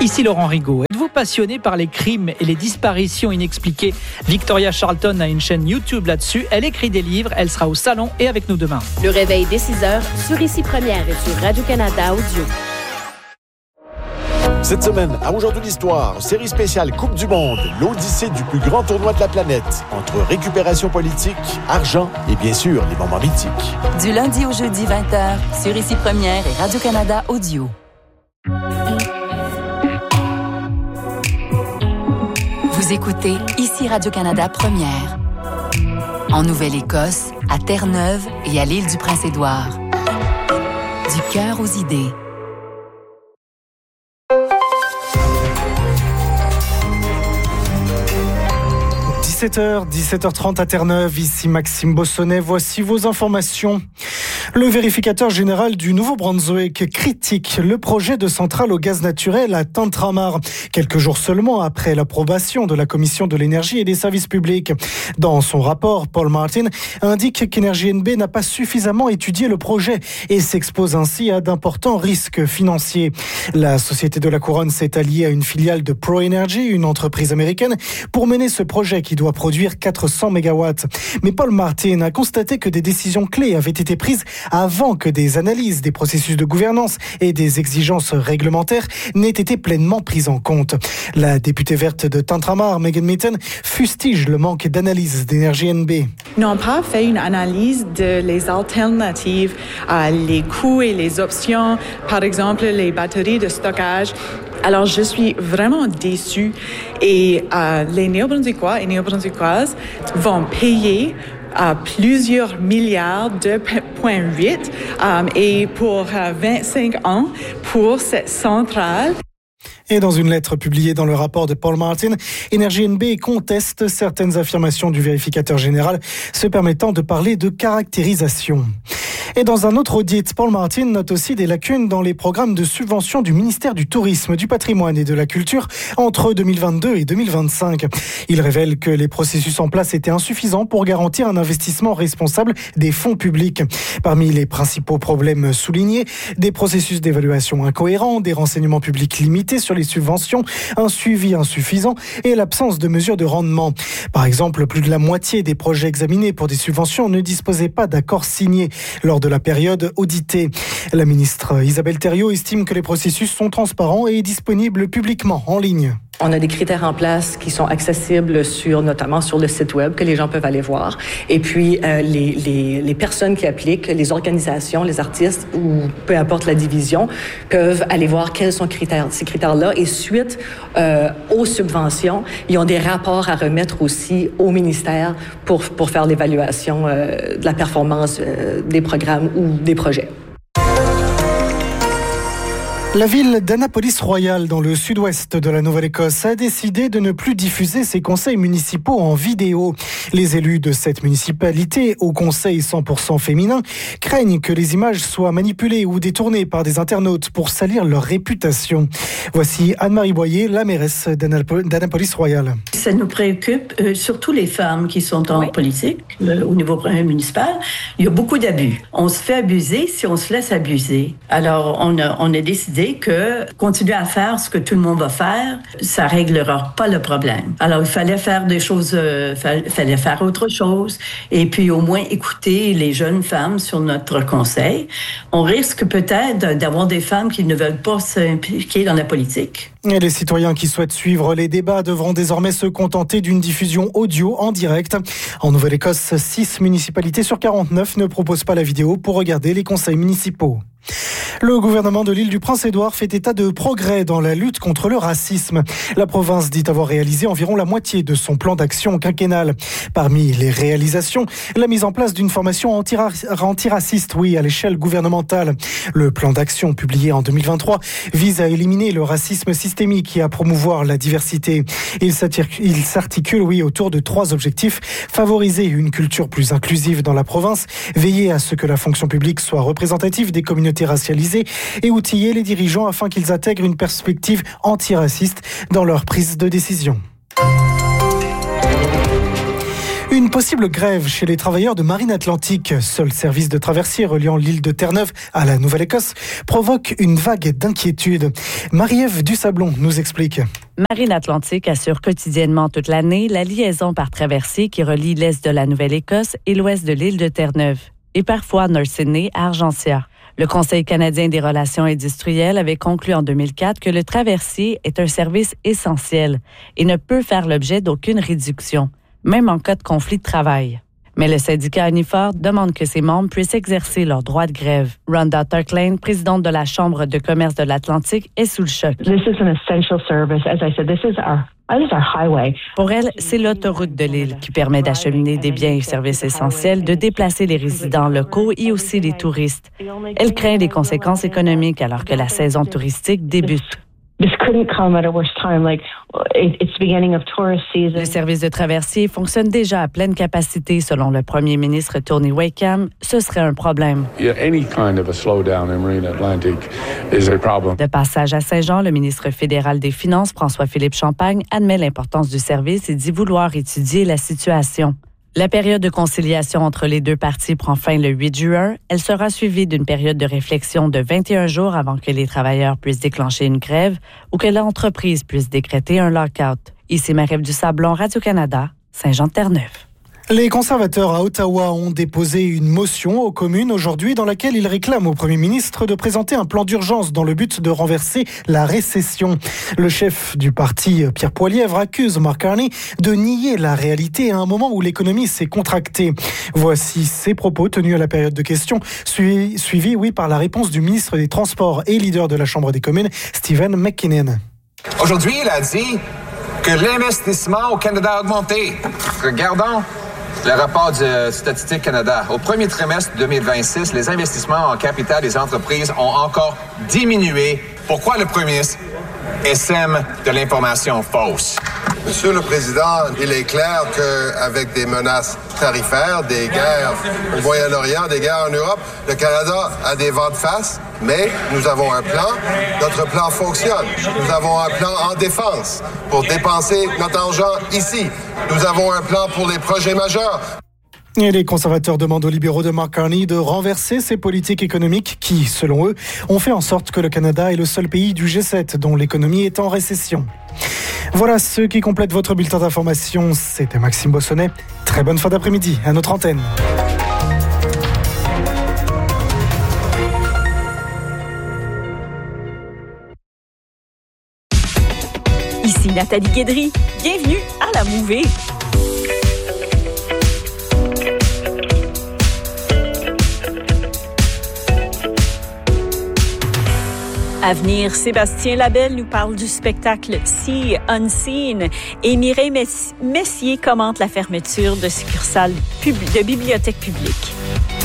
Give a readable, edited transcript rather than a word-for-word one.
Ici Laurent Rigaud. Êtes-vous passionné par les crimes et les disparitions inexpliquées? Victoria Charlton a une chaîne YouTube là-dessus. Elle écrit des livres. Elle sera au salon et avec nous demain. Le réveil dès 6h sur Ici Première et sur Radio-Canada Audio. Cette semaine, à Aujourd'hui l'Histoire, série spéciale Coupe du Monde, l'odyssée du plus grand tournoi de la planète, entre récupération politique, argent et bien sûr les moments mythiques. Du lundi au jeudi 20h, sur Ici Première et Radio-Canada Audio. Vous écoutez Ici Radio-Canada Première. En Nouvelle-Écosse, à Terre-Neuve et à l'île du Prince-Édouard. Du cœur aux idées. – 17h30 à Terre-Neuve, ici Maxime Bossonnet, voici vos informations. Le vérificateur général du Nouveau-Brunswick critique le projet de centrale au gaz naturel à Tantramar, quelques jours seulement après l'approbation de la Commission de l'énergie et des services publics. Dans son rapport, Paul Martin indique qu'Énergie NB n'a pas suffisamment étudié le projet et s'expose ainsi à d'importants risques financiers. La Société de la Couronne s'est alliée à une filiale de ProEnergy, une entreprise américaine, pour mener ce projet qui doit produire 400 mégawatts. Mais Paul Martin a constaté que des décisions clés avaient été prises avant que des analyses, des processus de gouvernance et des exigences réglementaires n'aient été pleinement prises en compte. La députée verte de Tantramar, Megan Mitton, fustige le manque d'analyse d'Énergie NB. Ils n'ont pas fait une analyse de les alternatives, les coûts et les options, par exemple les batteries de stockage. Alors, je suis vraiment déçue et les Néo-Brunswickois et Néo-Brunswickoises vont payer plusieurs milliards de 2,8 et pour 25 ans pour cette centrale. Et dans une lettre publiée dans le rapport de Paul Martin, Énergie NB conteste certaines affirmations du vérificateur général se permettant de parler de caractérisation. Et dans un autre audit, Paul Martin note aussi des lacunes dans les programmes de subvention du ministère du Tourisme, du Patrimoine et de la Culture entre 2022 et 2025. Il révèle que les processus en place étaient insuffisants pour garantir un investissement responsable des fonds publics. Parmi les principaux problèmes soulignés, des processus d'évaluation incohérents, des renseignements publics limités sur les subventions, un suivi insuffisant et l'absence de mesures de rendement. Par exemple, plus de la moitié des projets examinés pour des subventions ne disposaient pas d'accord signé lors de la période auditée. La ministre Isabelle Thériault estime que les processus sont transparents et disponibles publiquement en ligne. On a des critères en place qui sont accessibles notamment sur le site web que les gens peuvent aller voir. Et puis, les personnes qui appliquent, les organisations, les artistes ou peu importe la division, peuvent aller voir quels sont ces critères-là. Et suite aux subventions, ils ont des rapports à remettre aussi au ministère pour faire l'évaluation de la performance des programmes ou des projets. La ville d'Annapolis-Royal, dans le sud-ouest de la Nouvelle-Écosse, a décidé de ne plus diffuser ses conseils municipaux en vidéo. Les élus de cette municipalité, au conseil 100% féminin, craignent que les images soient manipulées ou détournées par des internautes pour salir leur réputation. Voici Anne-Marie Boyer, la mairesse d'Annapolis-Royal. Ça nous préoccupe, surtout les femmes qui sont en politique, au niveau municipal. Il y a beaucoup d'abus. On se fait abuser si on se laisse abuser. Alors, on a décidé que continuer à faire ce que tout le monde va faire, ça réglera pas le problème. Alors, il fallait faire des choses, fallait faire autre chose, et puis au moins écouter les jeunes femmes sur notre conseil. On risque peut-être d'avoir des femmes qui ne veulent pas s'impliquer dans la politique. Et les citoyens qui souhaitent suivre les débats devront désormais se contenter d'une diffusion audio en direct. En Nouvelle-Écosse, 6 municipalités sur 49 ne proposent pas la vidéo pour regarder les conseils municipaux. Le gouvernement de l'île du Prince-Édouard fait état de progrès dans la lutte contre le racisme. La province dit avoir réalisé environ la moitié de son plan d'action quinquennal. Parmi les réalisations, la mise en place d'une formation antiraciste, à l'échelle gouvernementale. Le plan d'action publié en 2023 vise à éliminer le racisme systémique et à promouvoir la diversité. Il s'articule, autour de 3 objectifs. Favoriser une culture plus inclusive dans la province, veiller à ce que la fonction publique soit représentative des communautés racialisées et outiller les dirigeants afin qu'ils intègrent une perspective antiraciste dans leur prise de décision. Une possible grève chez les travailleurs de Marine Atlantique, seul service de traversier reliant l'île de Terre-Neuve à la Nouvelle-Écosse, provoque une vague d'inquiétude. Marie-Ève Dusablon nous explique. Marine Atlantique assure quotidiennement toute l'année la liaison par traversier qui relie l'est de la Nouvelle-Écosse et l'ouest de l'île de Terre-Neuve, et parfois North Sydney à Argentia. Le Conseil canadien des relations industrielles avait conclu en 2004 que le traversier est un service essentiel et ne peut faire l'objet d'aucune réduction, même en cas de conflit de travail. Mais le syndicat Unifor demande que ses membres puissent exercer leur droit de grève. Rhonda Turklane, présidente de la Chambre de commerce de l'Atlantique, est sous le choc. Pour elle, c'est l'autoroute de l'île qui permet d'acheminer des biens et services essentiels, de déplacer les résidents locaux et aussi les touristes. Elle craint les conséquences économiques alors que la saison touristique débute. Le service de traversier fonctionne déjà à pleine capacité, selon le premier ministre Tony Wakeham. Ce serait un problème. De passage à Saint-Jean, le ministre fédéral des Finances, François-Philippe Champagne, admet l'importance du service et dit vouloir étudier la situation. La période de conciliation entre les deux parties prend fin le 8 juin. Elle sera suivie d'une période de réflexion de 21 jours avant que les travailleurs puissent déclencher une grève ou que l'entreprise puisse décréter un lock-out. Ici Marie-Ève Dusablon, Radio-Canada, Saint-Jean-de-Terre-Neuve. Les conservateurs à Ottawa ont déposé une motion aux communes aujourd'hui dans laquelle ils réclament au Premier ministre de présenter un plan d'urgence dans le but de renverser la récession. Le chef du parti, Pierre Poilievre, accuse Mark Carney de nier la réalité à un moment où l'économie s'est contractée. Voici ses propos tenus à la période de questions, suivis par la réponse du ministre des Transports et leader de la Chambre des communes, Stephen McKinnon. Aujourd'hui, il a dit que l'investissement au Canada a augmenté. Regardons le rapport du Statistique Canada. Au premier trimestre 2026, les investissements en capital des entreprises ont encore diminué. Pourquoi le premier ministre sème de l'information fausse? Monsieur le Président, il est clair qu'avec des menaces tarifaires, des guerres au Moyen-Orient, des guerres en Europe, le Canada a des vents de face, mais nous avons un plan. Notre plan fonctionne. Nous avons un plan en défense pour dépenser notre argent ici. Nous avons un plan pour les projets majeurs. Et les conservateurs demandent aux libéraux de Mark Carney de renverser ces politiques économiques qui, selon eux, ont fait en sorte que le Canada est le seul pays du G7 dont l'économie est en récession. Voilà ce qui complète votre bulletin d'information. C'était Maxime Bossonnet. Très bonne fin d'après-midi à notre antenne. Ici Nathalie Guédry. Bienvenue à la Mouvée. À venir, Sébastien Labelle nous parle du spectacle See Unseen et Mireille Messier commente la fermeture de succursales de bibliothèques publiques.